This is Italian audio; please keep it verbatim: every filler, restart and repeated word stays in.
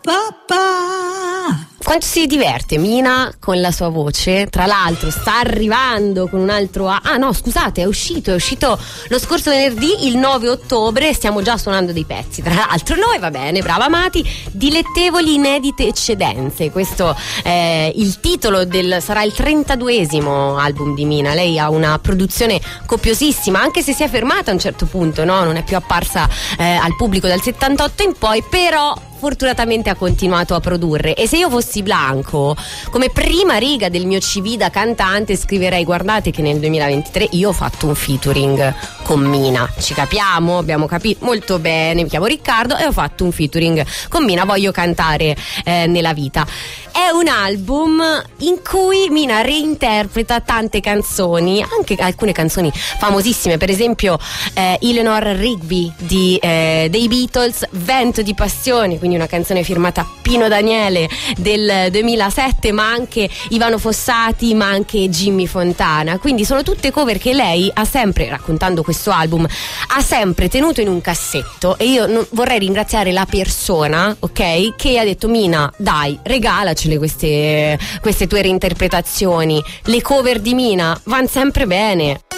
Quanto si diverte Mina con la sua voce. Tra l'altro sta arrivando con un altro a- ah no scusate è uscito è uscito lo scorso venerdì, il nove ottobre. Stiamo già suonando dei pezzi tra l'altro noi, va bene, brava Amati. Dilettevoli inedite eccedenze, questo è il titolo del, sarà il trentaduesimo album di Mina. Lei ha una produzione copiosissima, anche se si è fermata a un certo punto, no? Non è più apparsa eh, al pubblico dal settantotto in poi, però fortunatamente ha continuato a produrre. E se io fossi Blanco, come prima riga del mio C V da cantante scriverei: guardate che nel duemilaventitré io ho fatto un featuring con Mina, ci capiamo, abbiamo capito molto bene, mi chiamo Riccardo e ho fatto un featuring con Mina, voglio cantare eh, nella vita. È un album in cui Mina reinterpreta tante canzoni, anche alcune canzoni famosissime, per esempio eh, Eleanor Rigby di, eh, dei Beatles, Vento di passione, quindi una canzone firmata Pino Daniele del duemilasette, ma anche Ivano Fossati, ma anche Jimmy Fontana. Quindi sono tutte cover che lei ha sempre, raccontando questo album, ha sempre tenuto in un cassetto. E io non, vorrei ringraziare la persona, ok, che ha detto: Mina, dai, regalacele queste, queste tue reinterpretazioni. Le cover di Mina vanno sempre bene.